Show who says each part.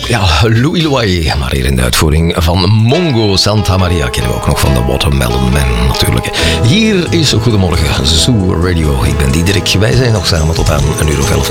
Speaker 1: Ja, Louis Louis, maar hier in de uitvoering van Mongo Santa Maria kennen we ook nog van de Watermelon Man natuurlijk. Hier is Goedemorgen Zoo Radio. Ik ben Diederik. Wij zijn nog samen tot aan 1:11.